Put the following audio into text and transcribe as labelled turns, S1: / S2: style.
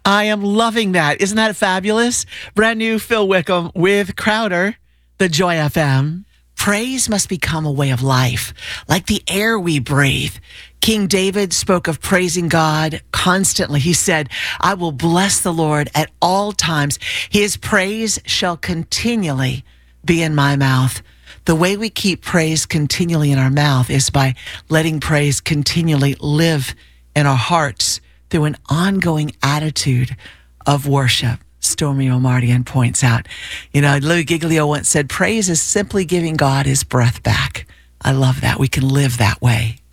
S1: I am loving that. Isn't that fabulous? Brand new Phil Wickham with Crowder, the Joy FM. Praise must become a way of life, like the air we breathe. King David spoke of praising God constantly. He said, I will bless the Lord at all times. His praise shall continually be in my mouth. The way we keep praise continually in our mouth is by letting praise continually live in our hearts through an ongoing attitude of worship. Stormy O'Mardian points out. Louis Giglio once said, praise is simply giving God his breath back. I love that. We can live that way.